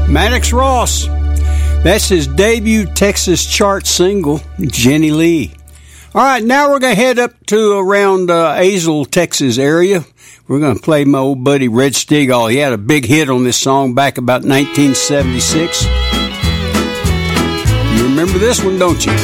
Maddox Ross. That's his debut Texas chart single, Jenny Lee. All right, now we're going to head up to around Azle, Texas area. We're going to play my old buddy Red Steagall. He had a big hit on this song back about 1976. You remember this one, don't you?